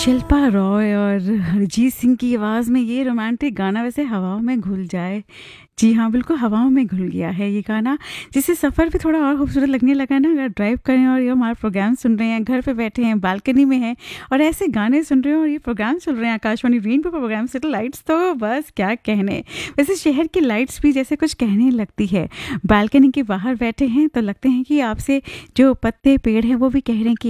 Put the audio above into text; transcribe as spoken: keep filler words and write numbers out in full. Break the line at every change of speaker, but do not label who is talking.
शिल्पा रॉय और अरिजीत सिंह की आवाज़ में ये रोमांटिक गाना वैसे हवाओं में घुल जाए। जी हाँ, बिल्कुल हवाओं में घुल गया है ये गाना, जिससे सफ़र भी थोड़ा और खूबसूरत लगने लगा ना। अगर ड्राइव करें और ये हमारा प्रोग्राम सुन रहे हैं, घर पे बैठे हैं, बालकनी में हैं और ऐसे गाने सुन रहे हैं और ये प्रोग्राम चल रहे हैं Akashvani rainbow programme city lights, तो बस क्या कहने। वैसे शहर की लाइट्स भी जैसे कुछ कहने लगती है। बालकनी के बाहर बैठे हैं तो लगते हैं कि आपसे जो पत्ते पेड़ हैं वो भी कह रहे हैं कि